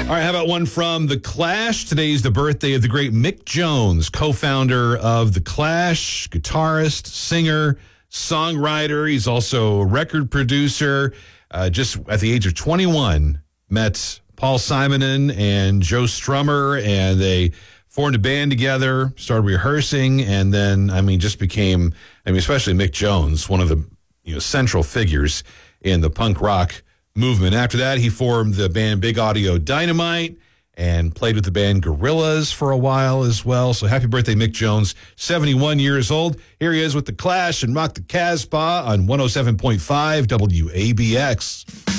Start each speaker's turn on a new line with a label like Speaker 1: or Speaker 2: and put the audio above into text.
Speaker 1: All right, how about one from The Clash? Today's the birthday of the great Mick Jones, co-founder of The Clash, guitarist, singer, songwriter. He's also a record producer. Just at the age of 21, met Paul Simonon and Joe Strummer, and they formed a band together, started rehearsing, and then, just became, especially Mick Jones, one of the central figures in the punk rock movement. After that, he formed the band Big Audio Dynamite and played with the band Gorillaz for a while as well. So happy birthday, Mick Jones, 71 years old. Here he is with The Clash and Rock the Casbah on 107.5 WABX.